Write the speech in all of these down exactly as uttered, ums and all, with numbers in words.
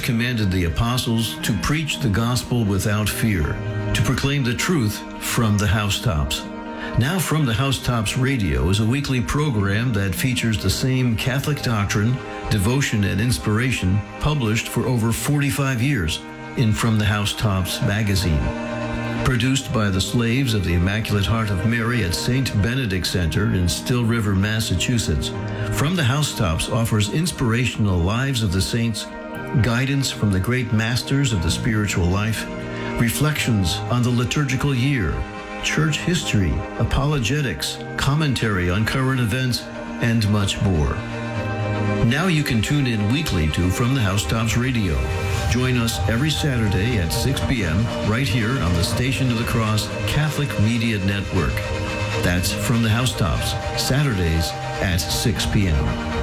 commanded the apostles to preach the gospel without fear, to proclaim the truth from the housetops. Now From the Housetops Radio is a weekly program that features the same Catholic doctrine, devotion, and inspiration published for over forty-five years in From the Housetops magazine. Produced by the slaves of the Immaculate Heart of Mary at Saint Benedict Center in Still River, Massachusetts, From the Housetops offers inspirational lives of the saints, guidance from the great masters of the spiritual life, reflections on the liturgical year, church history, apologetics, commentary on current events, and much more. Now you can tune in weekly to From the Housetops Radio. Join us every Saturday at six p.m. right here on the Station of the Cross Catholic Media Network. That's From the Housetops, Saturdays at six p.m.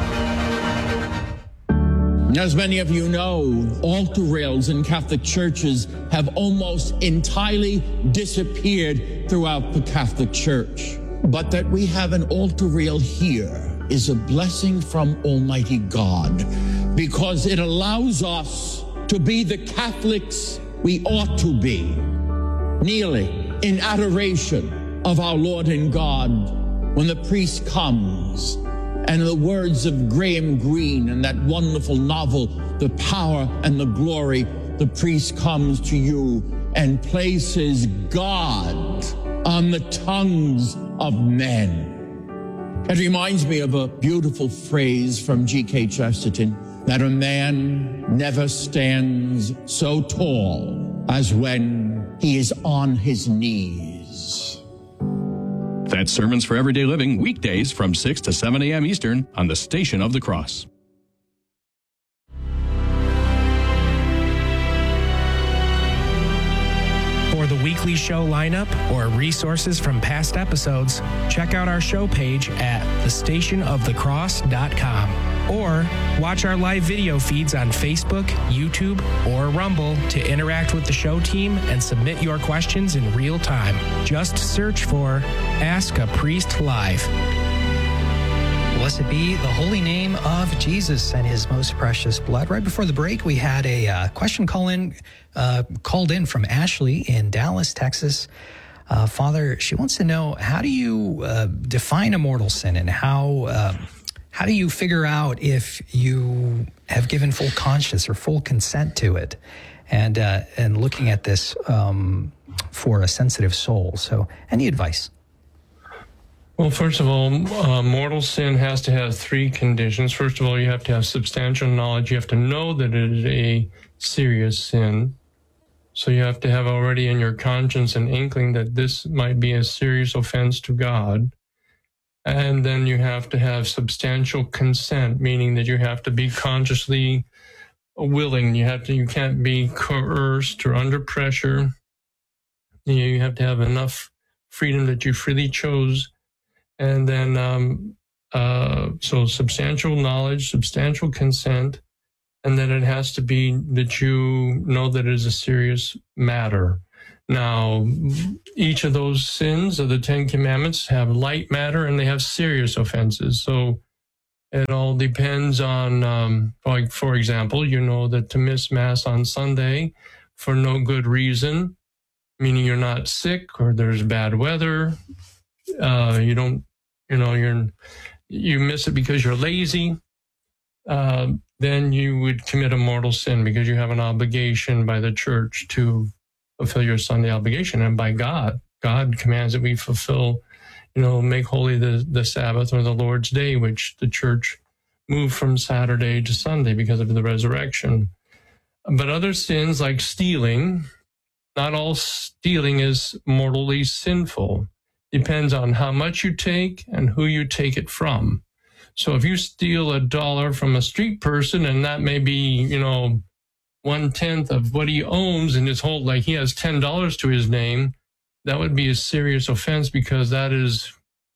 As many of you know, altar rails in Catholic churches have almost entirely disappeared throughout the Catholic Church. But that we have an altar rail here is a blessing from Almighty God, because it allows us to be the Catholics we ought to be, kneeling in adoration of our Lord and God when the priest comes. And in the words of Graham Greene in that wonderful novel, The Power and the Glory, the priest comes to you and places God on the tongues of men. It reminds me of a beautiful phrase from G K Chesterton, that a man never stands so tall as when he is on his knees. That's Sermons for Everyday Living, weekdays from six to seven a.m. Eastern on the Station of the Cross. For the weekly show lineup or resources from past episodes, check out our show page at the station of the cross dot com or watch our live video feeds on Facebook, YouTube, or Rumble to interact with the show team and submit your questions in real time. Just search for Ask a Priest Live. Blessed be the holy name of Jesus and his most precious blood. Right before the break, we had a uh, question call in, uh, called in from Ashley in Dallas, Texas. Uh, Father, she wants to know, how do you uh, define a mortal sin, and how uh, how do you figure out if you have given full conscience or full consent to it? And uh, and looking at this um, for a sensitive soul. So, any advice? Well, first of all, uh, mortal sin has to have three conditions. First of all, you have to have substantial knowledge. You have to know that it is a serious sin. So you have to have already in your conscience an inkling that this might be a serious offense to God. And then you have to have substantial consent, meaning that you have to be consciously willing. You have to, you can't be coerced or under pressure. You have to have enough freedom that you freely chose. And then, um, uh, so substantial knowledge, substantial consent, and then it has to be that you know that it is a serious matter. Now, each of those sins of the Ten Commandments have light matter and they have serious offenses. So it all depends on, um, like, for example, you know that to miss Mass on Sunday for no good reason, meaning you're not sick or there's bad weather, uh, you don't, you know, you're, you miss it because you're lazy, uh, then you would commit a mortal sin because you have an obligation by the church to fulfill your Sunday obligation. And by God, God commands that we fulfill, you know, make holy the, the Sabbath or the Lord's Day, which the church moved from Saturday to Sunday because of the resurrection. But other sins like stealing, not all stealing is mortally sinful. Depends on how much you take and who you take it from. So if you steal a dollar from a street person, and that may be, you know, one-tenth of what he owns in his whole, like he has ten dollars to his name, that would be a serious offense because that is,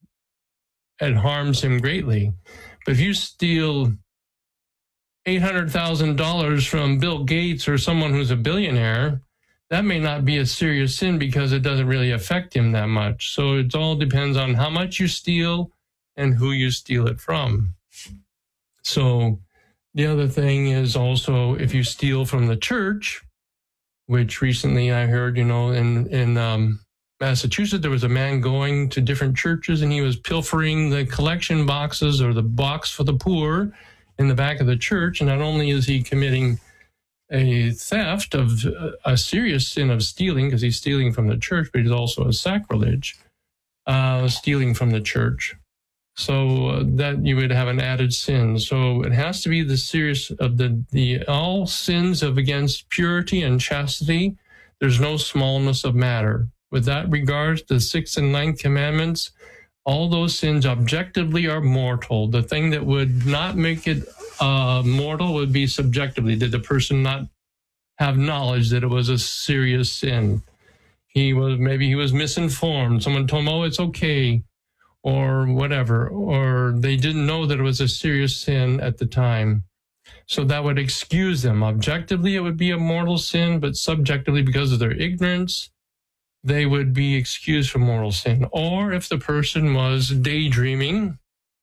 it harms him greatly. But if you steal eight hundred thousand dollars from Bill Gates or someone who's a billionaire, that may not be a serious sin because it doesn't really affect him that much. So it all depends on how much you steal and who you steal it from. So The other thing is also if you steal from the church, which recently I heard, you know, in, in um, Massachusetts, there was a man going to different churches and he was pilfering the collection boxes or the box for the poor in the back of the church. And not only is he committing a theft of a serious sin of stealing, because he's stealing from the church, but he's also a sacrilege, uh, stealing from the church. So uh, that you would have an added sin. So it has to be the serious of the, the all sins of against purity and chastity. There's no smallness of matter. With that regards, the sixth and ninth commandments, all those sins objectively are mortal. The thing that would not make it uh, mortal would be subjectively. Did the person not have knowledge that it was a serious sin? He was, maybe he was misinformed. Someone told him, oh, it's okay, or whatever, or they didn't know that it was a serious sin at the time. So that would excuse them. Objectively, it would be a mortal sin, but subjectively, because of their ignorance, they would be excused from mortal sin. Or if the person was daydreaming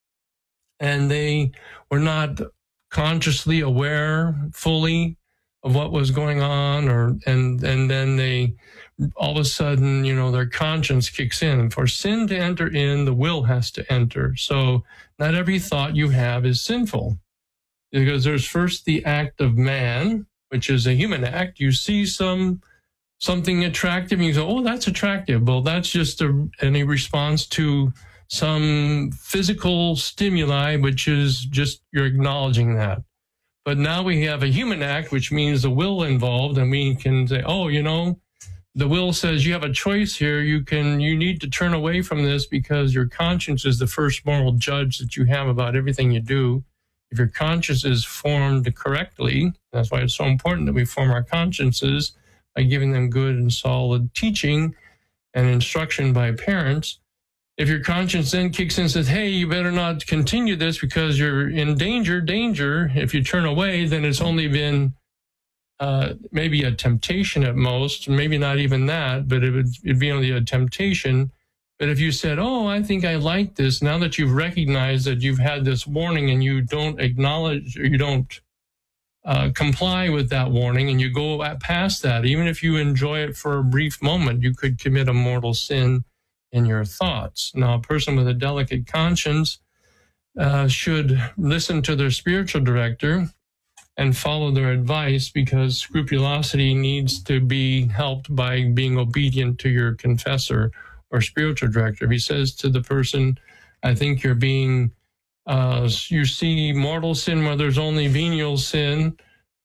and they were not consciously aware fully of what was going on, or and and then they all of a sudden, you know, their conscience kicks in. And for sin to enter in, the will has to enter. So not every thought you have is sinful, because there's first the act of man, which is a human act. You see some something attractive, and you go, oh, that's attractive. Well, that's just a, any response to some physical stimuli, which is just you're acknowledging that. But now we have a human act, which means the will involved, and we can say, oh, you know, the will says you have a choice here. You can, you need to turn away from this because your conscience is the first moral judge that you have about everything you do. If your conscience is formed correctly, that's why it's so important that we form our consciences by giving them good and solid teaching and instruction by parents. If your conscience then kicks in and says, hey, you better not continue this because you're in danger, danger. If you turn away, then it's only been uh, maybe a temptation at most, maybe not even that, but it would it'd be only a temptation. But if you said, oh, I think I like this, now that you've recognized that you've had this warning and you don't acknowledge or you don't uh, comply with that warning and you go past that, even if you enjoy it for a brief moment, you could commit a mortal sin in your thoughts. Now, a person with a delicate conscience uh, should listen to their spiritual director and follow their advice, because scrupulosity needs to be helped by being obedient to your confessor or spiritual director. If he says to the person, I think you're being, uh, you see mortal sin where there's only venial sin,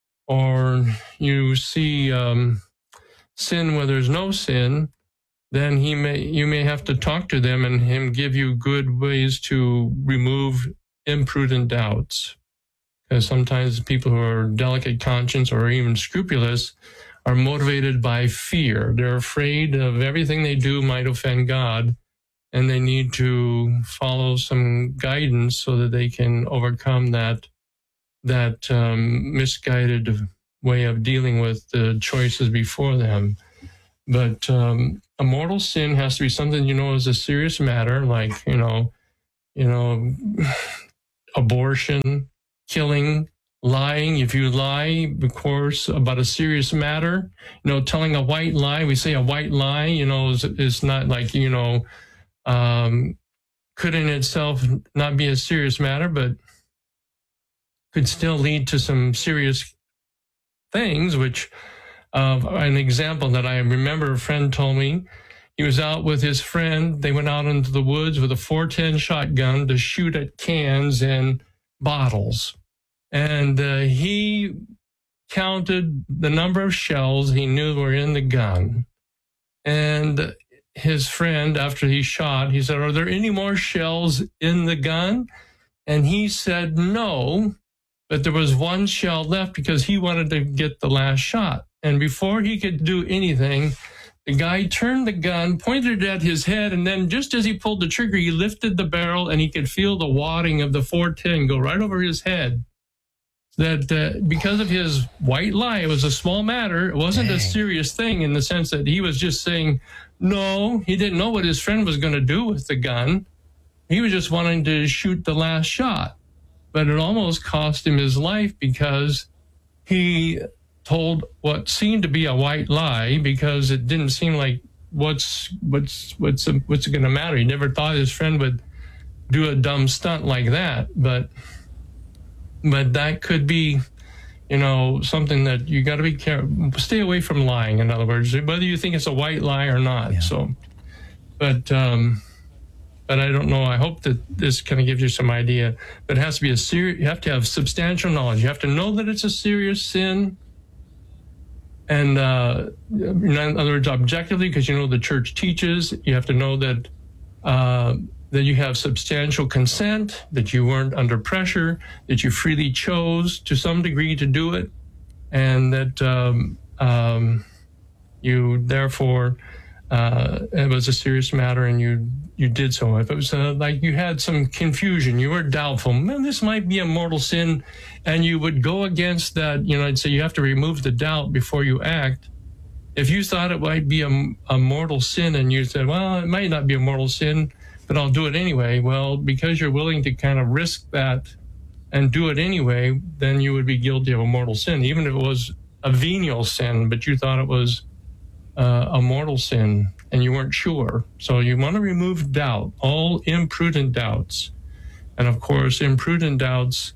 or you see um, sin where there's no sin, then he may, you may have to talk to them and him give you good ways to remove imprudent doubts. Because sometimes people who are delicate conscience or even scrupulous are motivated by fear. They're afraid of everything they do might offend God, and they need to follow some guidance so that they can overcome that that um, misguided way of dealing with the choices before them. But um, a mortal sin has to be something you know is a serious matter, like you know, you know, abortion, killing, lying. If you lie, of course, about a serious matter, you know, telling a white lie, we say a white lie, you know, is, is not like, you know, um, could in itself not be a serious matter, but could still lead to some serious things, which uh, an example that I remember a friend told me, he was out with his friend. They went out into the woods with a four ten shotgun to shoot at cans and bottles. And uh, he counted the number of shells he knew were in the gun. And his friend, after he shot, he said, are there any more shells in the gun? And he said no, but there was one shell left because he wanted to get the last shot. And before he could do anything, the guy turned the gun, pointed it at his head, and then just as he pulled the trigger, he lifted the barrel and he could feel the wadding of the four ten go right over his head. That uh, because of his white lie, it was a small matter. It wasn't Dang. a serious thing in the sense that he was just saying, no, he didn't know what his friend was going to do with the gun. He was just wanting to shoot the last shot. but it almost cost him his life because he told what seemed to be a white lie because it didn't seem like what's what's what's what's going to matter. He never thought his friend would do a dumb stunt like that, but but that could be, you know, something that you got to be careful. Stay away from lying. In other words, whether you think it's a white lie or not. Yeah. So, but um, but I don't know. I hope that this kind of gives you some idea. But it has to be a serious. You have to have substantial knowledge. You have to know that it's a serious sin. And uh, in other words, objectively, because you know the church teaches, you have to know that uh, that you have substantial consent, that you weren't under pressure, that you freely chose to some degree to do it, and that um, um, you therefore uh, it was a serious matter and you you did so. If it was uh, like you had some confusion, you were doubtful, man, this might be a mortal sin, and you would go against that, you know, I'd say you have to remove the doubt before you act. If you thought it might be a, a mortal sin and you said, well, it might not be a mortal sin, but I'll do it anyway. Well, because you're willing to kind of risk that and do it anyway, then you would be guilty of a mortal sin, even if it was a venial sin, but you thought it was uh, a mortal sin and you weren't sure. So you want to remove doubt, all imprudent doubts. And of course, imprudent doubts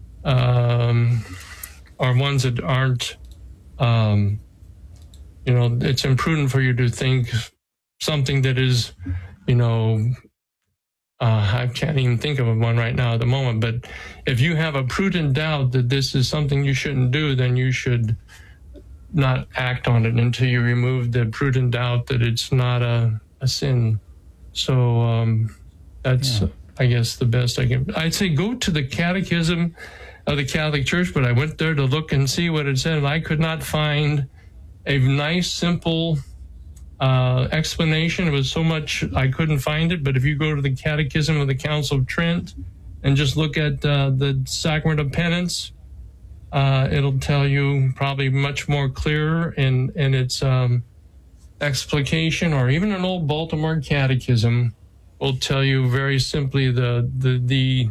um, are ones that aren't, um, you know, it's imprudent for you to think something that is, you know, uh, I can't even think of one right now at the moment, but if you have a prudent doubt that this is something you shouldn't do, then you should not act on it until you remove the prudent doubt that it's not a, a sin. So um, that's, yeah. I guess, the best I can. I'd say go to the Catechism of the Catholic Church, but I went there to look and see what it said, and I could not find a nice, simple uh, explanation. It was so much I couldn't find it, but if you go to the Catechism of the Council of Trent and just look at uh, the Sacrament of Penance, Uh, it'll tell you probably much more clearer in, in its um, explication, or even an old Baltimore Catechism will tell you very simply the, the, the,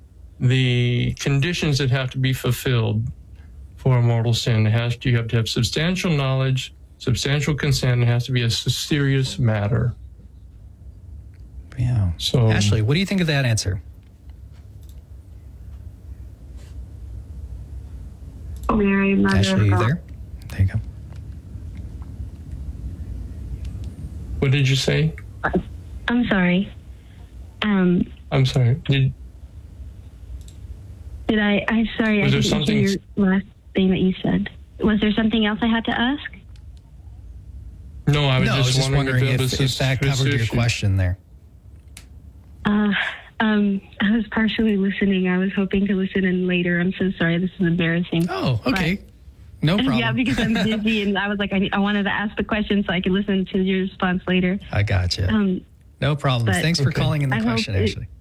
the conditions that have to be fulfilled for a mortal sin. It has to, you have to have substantial knowledge, substantial consent. It has to be a serious matter. Yeah. So, Ashley, what do you think of that answer? Mary, Mother Ashley, you of God. there? There you go. What did you say? I'm sorry. Um, I'm sorry. Did, did I? I'm sorry. Was I there didn't something- hear your last thing that you said. Was there something else I had to ask? no, I was no, just, I was just wondering if, if, that if, was that covered your issue. question there. Uh, um, I was partially listening. I was hoping to listen in later. I'm so sorry. This is embarrassing. Oh, okay. But, no problem. Yeah, because I'm busy, and I was like, I, I wanted to ask the question so I could listen to your response later. I gotcha. Um, no problem. but- Thanks for Okay. calling in the I hope question, it- Ashley.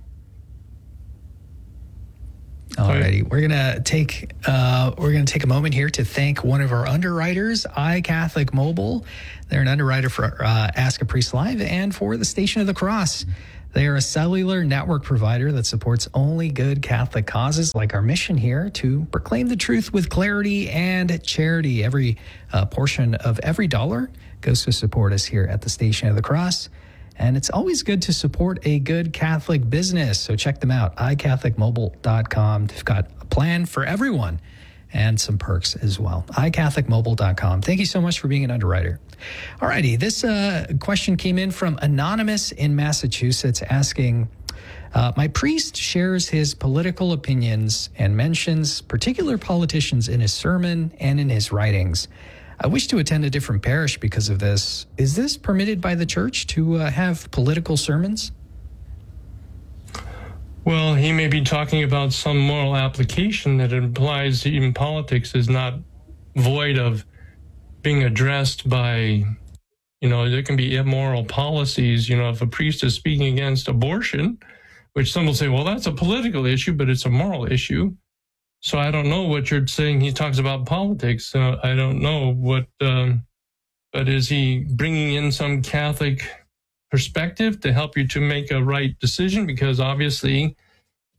Alrighty, we're gonna take uh, we're gonna take a moment here to thank one of our underwriters, iCatholic Mobile. They're an underwriter for uh, Ask a Priest Live and for the Station of the Cross. They are a cellular network provider that supports only good Catholic causes, like our mission here to proclaim the truth with clarity and charity. Every uh, portion of every dollar goes to support us here at the Station of the Cross. And it's always good to support a good Catholic business. So check them out, i catholic mobile dot com. They've got a plan for everyone and some perks as well. i catholic mobile dot com. Thank you so much for being an underwriter. All righty. This uh, question came in from Anonymous in Massachusetts asking, uh, my priest shares his political opinions and mentions particular politicians in his sermon and in his writings. I wish to attend a different parish because of this. Is this permitted by the church to uh, have political sermons? Well, he may be talking about some moral application that implies even politics is not void of being addressed by, you know, there can be immoral policies. You know, if a priest is speaking against abortion, which some will say, well, that's a political issue, but it's a moral issue. So I don't know what you're saying. He talks about politics. So I don't know what, um, but is he bringing in some Catholic perspective to help you to make a right decision? Because obviously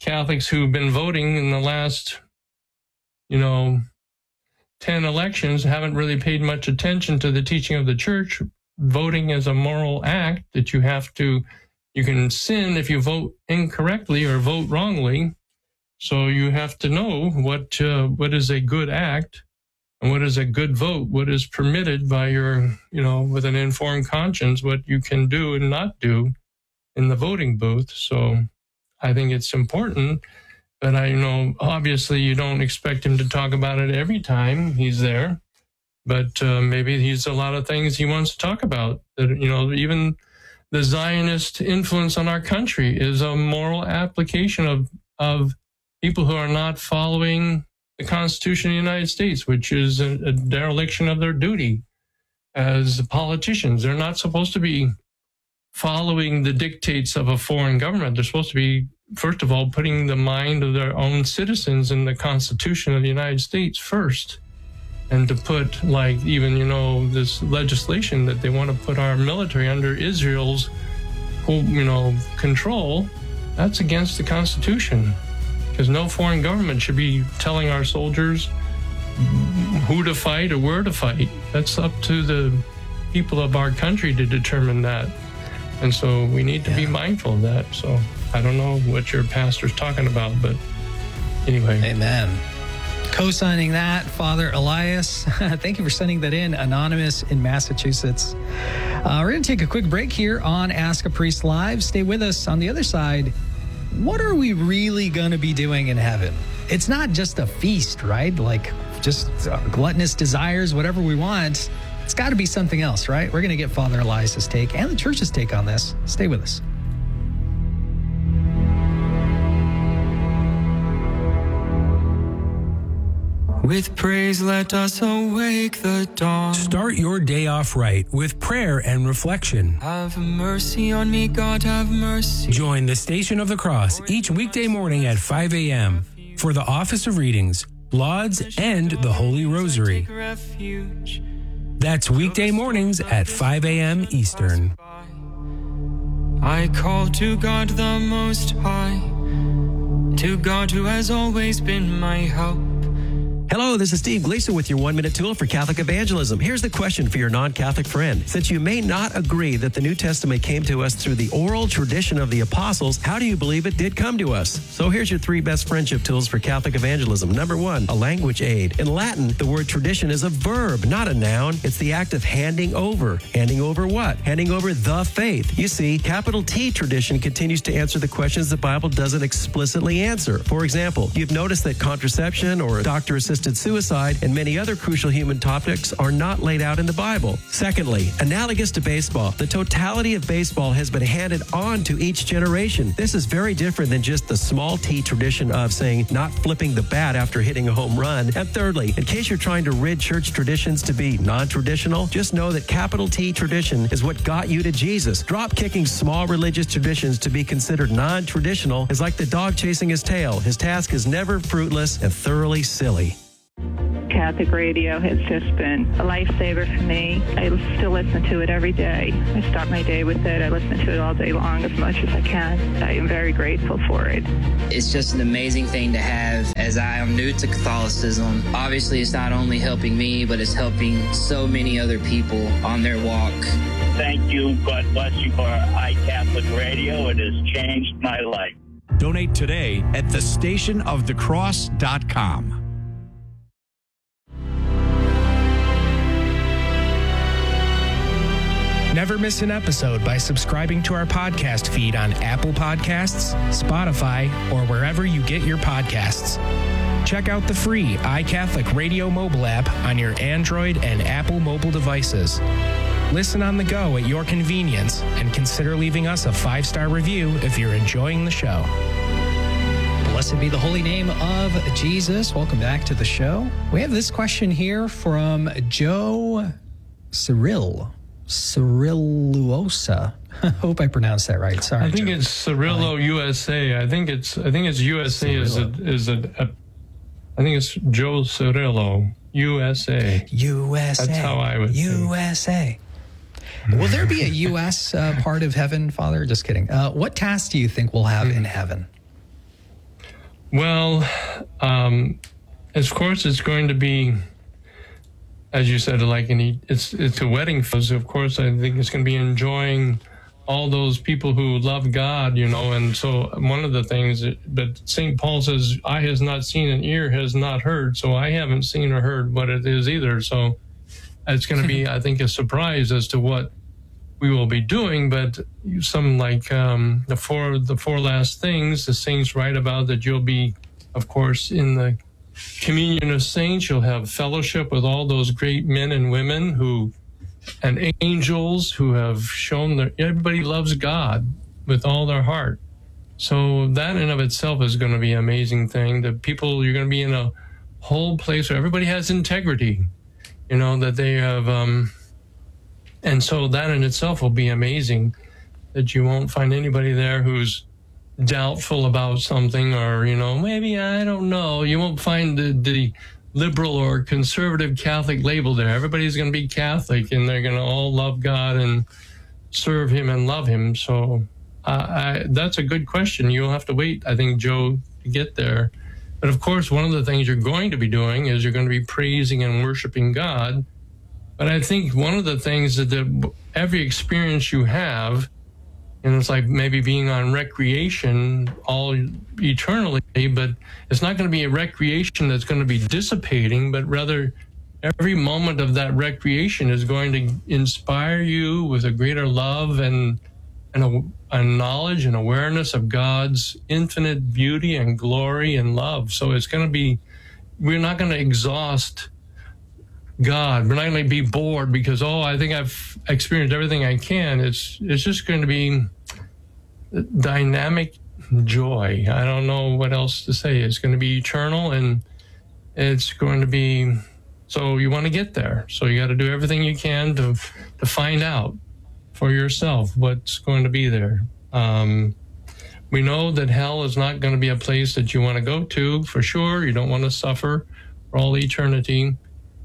Catholics who've been voting in the last, you know, ten elections haven't really paid much attention to the teaching of the church. Voting is a moral act that you have to, you can sin if you vote incorrectly or vote wrongly. So you have to know what uh, what is a good act and what is a good vote, what is permitted by your, you know, with an informed conscience, what you can do and not do in the voting booth. So I think it's important. But I know, obviously, you don't expect him to talk about it every time he's there. But uh, maybe he's a lot of things he wants to talk about. That, you know, even the Zionist influence on our country is a moral application of of people who are not following the Constitution of the United States, which is a, a dereliction of their duty as politicians. They're not supposed to be following the dictates of a foreign government. They're supposed to be, first of all, putting the mind of their own citizens in the Constitution of the United States first. And to put, like, even, you know, this legislation that they want to put our military under Israel's, you know, control, that's against the Constitution. Because no foreign government should be telling our soldiers who to fight or where to fight. That's up to the people of our country to determine that. And so we need to yeah. be mindful of that. So I don't know what your pastor's talking about, but anyway. Amen. Co-signing that, Father Elias. Thank you for sending that in, Anonymous in Massachusetts. Uh, we're going to take a quick break here on Ask a Priest Live. Stay with us. On the other side, what are we really going to be doing in heaven? It's not just a feast, right? Like just uh, gluttonous desires, whatever we want. It's got to be something else, right? We're going to get Father Elias's take and the church's take on this. Stay with us. With praise, let us awake the dawn. Start your day off right with prayer and reflection. Have mercy on me, God, have mercy. Join the Station of the Cross each weekday morning at five a.m. for the Office of Readings, Lauds, and the Holy Rosary. That's weekday mornings at five a.m. Eastern. I call to God the Most High, to God who has always been my help. Hello, this is Steve Gleason with your one-minute tool for Catholic evangelism. Here's the question for your non-Catholic friend. Since you may not agree that the New Testament came to us through the oral tradition of the apostles, how do you believe it did come to us? So here's your three best friendship tools for Catholic evangelism. Number one, a language aid. In Latin, the word tradition is a verb, not a noun. It's the act of handing over. Handing over what? Handing over the faith. You see, capital T tradition continues to answer the questions the Bible doesn't explicitly answer. For example, you've noticed that contraception or doctor-assisted suicide and many other crucial human topics are not laid out in the Bible. Secondly, analogous to baseball, the totality of baseball has been handed on to each generation. This is very different than just the small T tradition of saying not flipping the bat after hitting a home run. And thirdly, in case you're trying to rid church traditions to be non-traditional, just know that capital T tradition is what got you to Jesus. Drop kicking small religious traditions to be considered non-traditional is like the dog chasing his tail. His task is never fruitless and thoroughly silly. Catholic radio has just been a lifesaver for me. I still listen to it every day. I start my day with it. I listen to it all day long as much as I can. I am very grateful for it. It's just an amazing thing to have as I am new to Catholicism. Obviously, it's not only helping me, but it's helping so many other people on their walk. Thank you. God bless you for iCatholic Radio. It has changed my life. Donate today at the station of the cross dot com. Never miss an episode by subscribing to our podcast feed on Apple Podcasts, Spotify, or wherever you get your podcasts. Check out the free iCatholic Radio mobile app on your Android and Apple mobile devices. Listen on the go at your convenience and consider leaving us a five-star review if you're enjoying the show. Blessed be the holy name of Jesus. Welcome back to the show. We have this question here from Joe Cyril. Cyrilluosa. I hope I pronounced that right. Sorry. I think Joe. it's Cirillo U S A. I think it's I think it's U S A is a, is a, a I think it's Joe Cirillo U S A. U S A. That's how I would U S A. Think. Will there be a U S uh, part of heaven, Father? Just kidding. Uh, what tasks do you think we'll have in heaven? Well, um, of course, it's going to be, as you said, like an, it's it's a wedding. So of course, I think it's going to be enjoying all those people who love God, you know. And so one of the things that, but Saint Paul says, "Eye has not seen, and ear has not heard." So I haven't seen or heard what it is either. So it's going to be, I think, a surprise as to what we will be doing. But some like um, the four the four last things the saints write about, that you'll be, of course, in the communion of saints. You'll have fellowship with all those great men and women who, and angels who have shown that everybody loves God with all their heart. So that in of itself is going to be an amazing thing. That people, you're going to be in a whole place where everybody has integrity, you know, that they have, um, and so that in itself will be amazing, that you won't find anybody there who's doubtful about something, or, you know, maybe, I don't know. You won't find the, the liberal or conservative Catholic label there. Everybody's going to be Catholic, and they're going to all love God and serve him and love him. So uh, I, that's a good question. You'll have to wait, I think, Joe, to get there. But of course, one of the things you're going to be doing is you're going to be praising and worshiping God. But I think one of the things that the, every experience you have, and it's like maybe being on recreation all eternally, but it's not going to be a recreation that's going to be dissipating, but rather every moment of that recreation is going to inspire you with a greater love and, and a, a knowledge and awareness of God's infinite beauty and glory and love. So it's going to be, we're not going to exhaust God. We're not going to be bored because, oh, I think I've experienced everything I can. It's it's just going to be dynamic joy. I don't know what else to say. It's going to be eternal, and it's going to be, so you want to get there. So you got to do everything you can to to find out for yourself what's going to be there. Um, we know that hell is not going to be a place that you want to go to, for sure. You don't want to suffer for all eternity.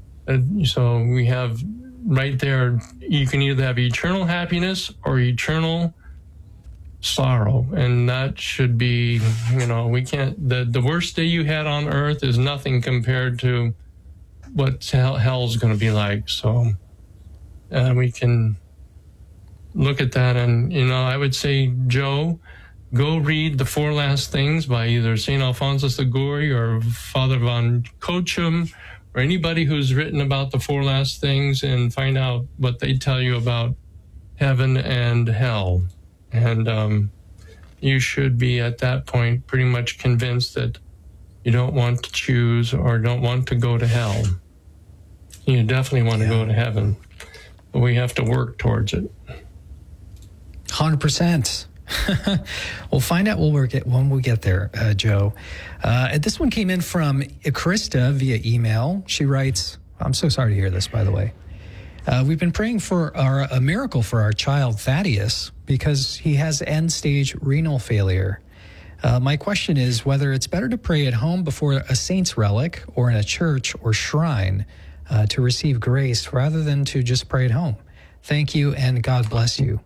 So we have right there, you can either have eternal happiness or eternal sorrow. And that should be, you know, we can't, the, the worst day you had on earth is nothing compared to what hell, hell's going to be like. So uh, we can look at that. And, you know, I would say, Joe, go read The Four Last Things by either Saint Alphonsus Liguori or Father von Kochum, or anybody who's written about the four last things, and find out what they tell you about heaven and hell. And um, you should be at that point pretty much convinced that you don't want to choose or don't want to go to hell. You definitely want to yeah. go to heaven, but we have to work towards it. one hundred percent. We'll find out when we get when we get there, uh, Joe. Uh, and this one came in from Krista via email. She writes, "I'm so sorry to hear this, by the way. Uh, we've been praying for our, a miracle for our child Thaddeus because he has end-stage renal failure. Uh, my question is whether it's better to pray at home before a saint's relic or in a church or shrine uh, to receive grace, rather than to just pray at home. Thank you, and God bless you."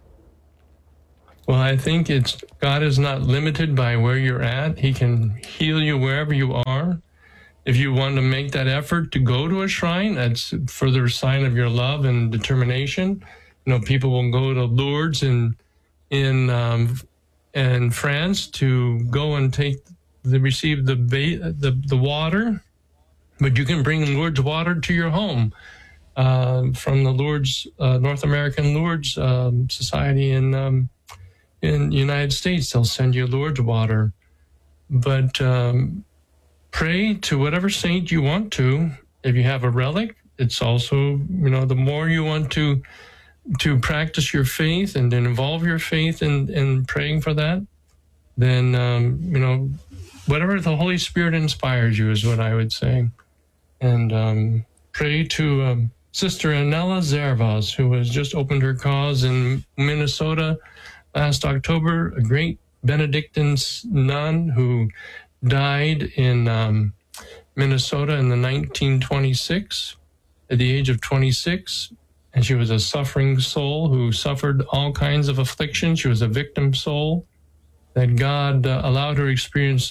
Well, I think it's, God is not limited by where you're at. He can heal you wherever you are. If you want to make that effort to go to a shrine, that's a further sign of your love and determination. You know, people will go to Lourdes in in um, in France to go and take the receive the the the water, but you can bring Lourdes water to your home uh, from the Lourdes uh, North American Lourdes um, Society in. Um, In the United States, they'll send you Lourdes water. But um, pray to whatever saint you want to. If you have a relic, it's also, you know, the more you want to to practice your faith and then involve your faith in, in praying for that, then, um, you know, whatever the Holy Spirit inspires you is what I would say. And um, pray to um, Sister Anela Zervas, who has just opened her cause in Minnesota last October, a great Benedictine nun who died in um, Minnesota in the nineteen twenty-six at the age of twenty-six. And she was a suffering soul who suffered all kinds of afflictions. She was a victim soul that God uh, allowed her to experience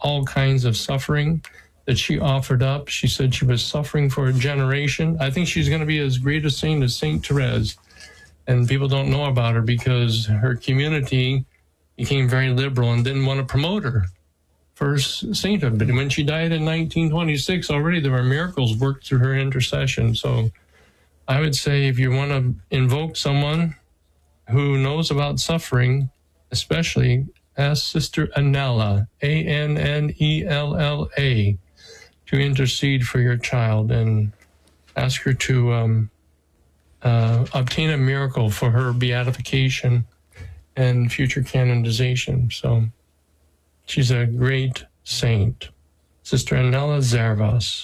all kinds of suffering that she offered up. She said she was suffering for a generation. I think she's going to be as great a saint as Saint Therese. And people don't know about her because her community became very liberal and didn't want to promote her for sainthood. But when she died in nineteen twenty-six, already there were miracles worked through her intercession. So I would say if you want to invoke someone who knows about suffering, especially ask Sister Annella, A N N E L L A, to intercede for your child and ask her to um, uh, obtain a miracle for her beatification and future canonization. So she's a great saint. Sister Annella Zervas.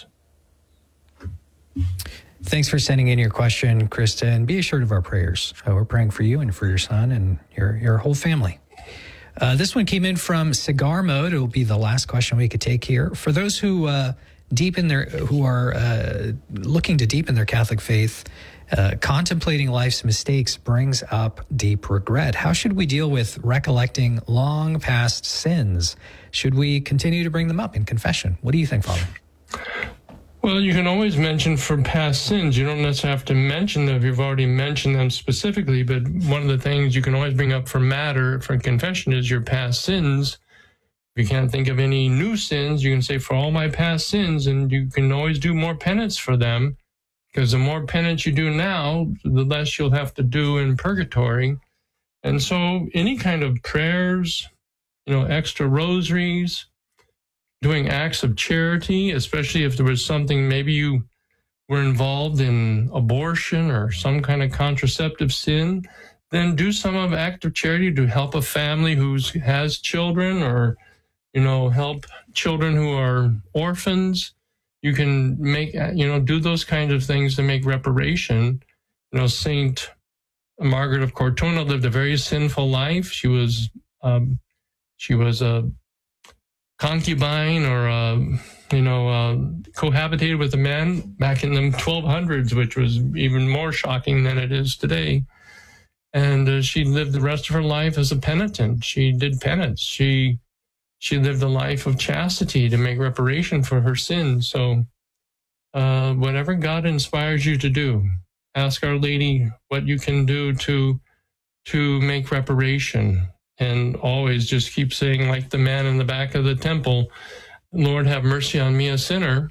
Thanks for sending in your question, Krista, and be assured of our prayers. Uh, we're praying for you and for your son and your, your whole family. Uh, this one came in from Cigar Mode. It will be the last question we could take here. For those who uh, deepen their, who are uh, looking to deepen their Catholic faith, uh, contemplating life's mistakes brings up deep regret. How should we deal with recollecting long past sins? Should we continue to bring them up in confession? What do you think, Father? Well, you can always mention for past sins. You don't necessarily have to mention them if you've already mentioned them specifically, but one of the things you can always bring up for matter, for confession, is your past sins. If you can't think of any new sins, you can say, for all my past sins, and you can always do more penance for them, because the more penance you do now, the less you'll have to do in purgatory. And so any kind of prayers, you know, extra rosaries, doing acts of charity, especially if there was something, maybe you were involved in abortion or some kind of contraceptive sin, then do some of act of charity to help a family who has children, or, you know, help children who are orphans. You can make, you know, do those kinds of things to make reparation. You know, Saint Margaret of Cortona lived a very sinful life. She was, um, she was a concubine, or, uh, you know, uh, cohabitated with a man back in the twelve hundreds, which was even more shocking than it is today. And uh, she lived the rest of her life as a penitent. She did penance. She she lived a life of chastity to make reparation for her sins. So uh, whatever God inspires you to do, ask Our Lady what you can do to to make reparation. And always just keep saying, like the man in the back of the temple, Lord, have mercy on me, a sinner.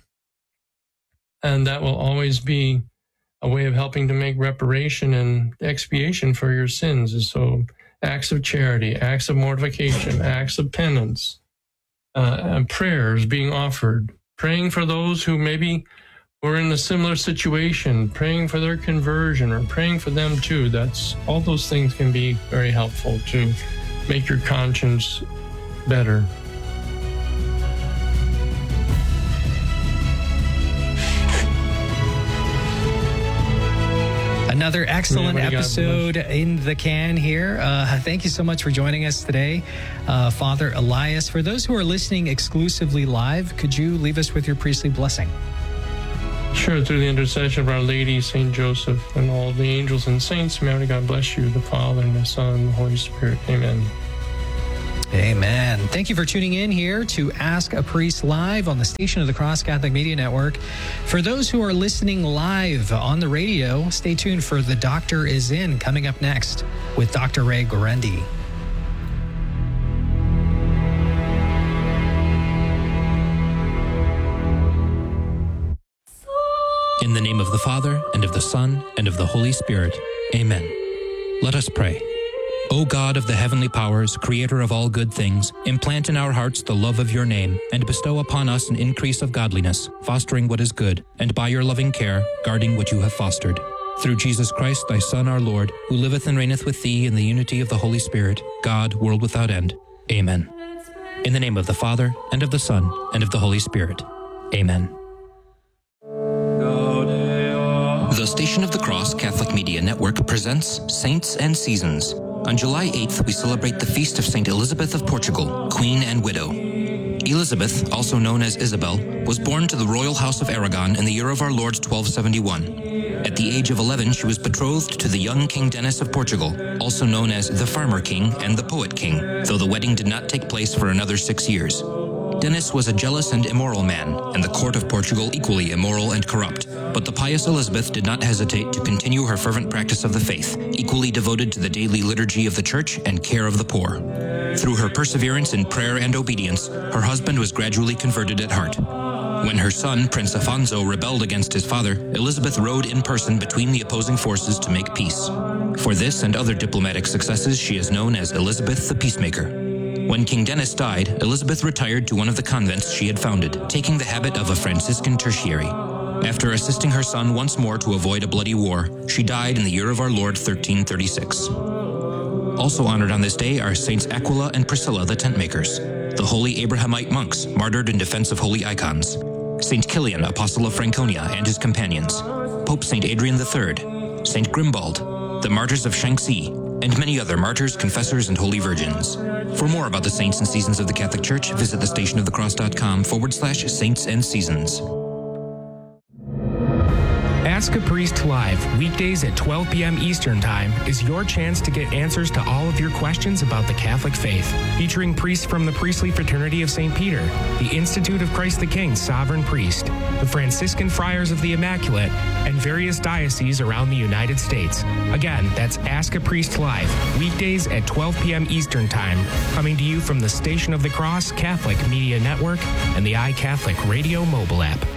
And that will always be a way of helping to make reparation and expiation for your sins. So acts of charity, acts of mortification, acts of penance, uh, and prayers being offered, praying for those who maybe were in a similar situation, praying for their conversion, or praying for them too. That's all those things can be very helpful to make your conscience better. Another excellent episode in the can here. Uh, thank you so much for joining us today, uh, Father Elias. For those who are listening exclusively live, could you leave us with your priestly blessing? Sure. Through the intercession of Our Lady, Saint Joseph, and all the angels and saints, may God bless you, the Father, and the Son, and the Holy Spirit. Amen. Amen. Thank you for tuning in here to Ask a Priest live on the Station of the Cross Catholic Media Network. For those who are listening live on the radio, stay tuned for The Doctor Is In coming up next with Doctor Ray Guarendi. In the name of the Father, and of the Son, and of the Holy Spirit. Amen. Let us pray. O God of the heavenly powers, creator of all good things, implant in our hearts the love of your name, and bestow upon us an increase of godliness, fostering what is good, and by your loving care, guarding what you have fostered. Through Jesus Christ, thy Son, our Lord, who liveth and reigneth with thee in the unity of the Holy Spirit, God, world without end. Amen. In the name of the Father, and of the Son, and of the Holy Spirit. Amen. The Station of the Cross Catholic Media Network presents Saints and Seasons. On July eighth, we celebrate the feast of Saint Elizabeth of Portugal, Queen and Widow. Elizabeth, also known as Isabel, was born to the royal house of Aragon in the year of our Lord twelve seventy-one. At the age of eleven, she was betrothed to the young King Denis of Portugal, also known as the Farmer King and the Poet King, though the wedding did not take place for another six years. Denis was a jealous and immoral man, and the court of Portugal equally immoral and corrupt. But the pious Elizabeth did not hesitate to continue her fervent practice of the faith, equally devoted to the daily liturgy of the church and care of the poor. Through her perseverance in prayer and obedience, her husband was gradually converted at heart. When her son, Prince Afonso, rebelled against his father, Elizabeth rode in person between the opposing forces to make peace. For this and other diplomatic successes, she is known as Elizabeth the Peacemaker. When King Denis died, Elizabeth retired to one of the convents she had founded, taking the habit of a Franciscan tertiary. After assisting her son once more to avoid a bloody war, she died in the year of our Lord thirteen thirty-six. Also honored on this day are Saints Aquila and Priscilla the Tentmakers, the holy Abrahamite monks martyred in defense of holy icons, Saint Kilian, Apostle of Franconia, and his companions, Pope Saint Adrian the Third, Saint Grimbald, the martyrs of Shanxi, and many other martyrs, confessors, and holy virgins. For more about the saints and seasons of the Catholic Church, visit thestationofthecross.com forward slash saints and seasons. Ask a Priest Live, weekdays at twelve p.m. Eastern Time, is your chance to get answers to all of your questions about the Catholic faith. Featuring priests from the Priestly Fraternity of Saint Peter, the Institute of Christ the King Sovereign Priest, the Franciscan Friars of the Immaculate, and various dioceses around the United States. Again, that's Ask a Priest Live, weekdays at twelve p.m. Eastern Time, coming to you from the Station of the Cross Catholic Media Network and the iCatholic Radio mobile app.